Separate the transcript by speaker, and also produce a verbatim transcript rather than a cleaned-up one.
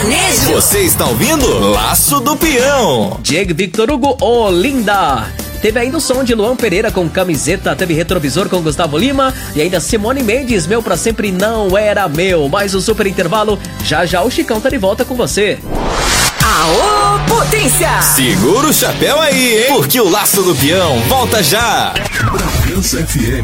Speaker 1: sertanejo.
Speaker 2: Você está ouvindo Laço do Peão.
Speaker 3: Diego Victor Hugo, Olinda. Teve ainda o som de Luan Pereira com Camiseta, teve Retrovisor com Gustavo Lima e ainda Simone Mendes, Meu Pra Sempre Não Era Meu. Mais um super intervalo, já já o Chicão tá de volta com você.
Speaker 1: Aô, potência!
Speaker 2: Segura o chapéu aí, hein? Porque o Laço do Peão volta já.
Speaker 4: Bragança F M.